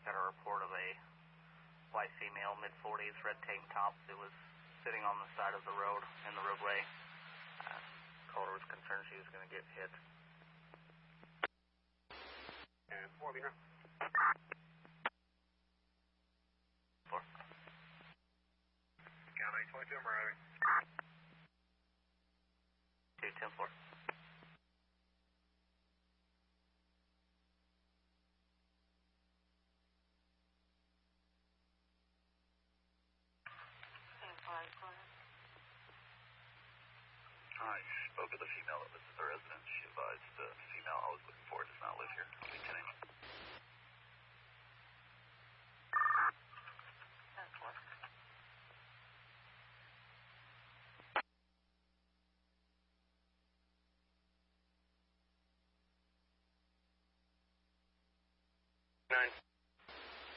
Got a report of a white female, mid-40s, red tank top that was sitting on the side of the road in the roadway. Caller was concerned she was going to get hit. And 4 meter. 4. County 22, I'm arriving. 2, 10, 4. I spoke to the female that was the resident. She advised the female I was looking for does not live here. I'll be 10 8. 9.